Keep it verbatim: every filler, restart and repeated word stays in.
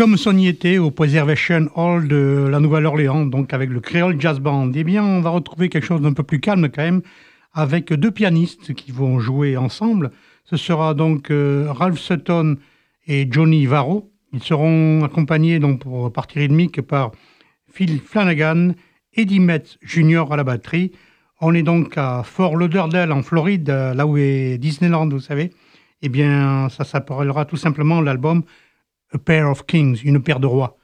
comme son y était au Preservation Hall de la Nouvelle-Orléans, donc avec le Creole Jazz Band. Eh bien, on va retrouver quelque chose d'un peu plus calme quand même, avec deux pianistes qui vont jouer ensemble. Ce sera donc euh, Ralph Sutton et Johnny Varro. Ils seront accompagnés donc pour partie rythmique par Phil Flanagan, Eddie Metz junior à la batterie. On est donc à Fort Lauderdale en Floride, là où est Disneyland, vous savez. Eh bien, ça s'appellera tout simplement l'album A Pair of Kings, une paire de rois.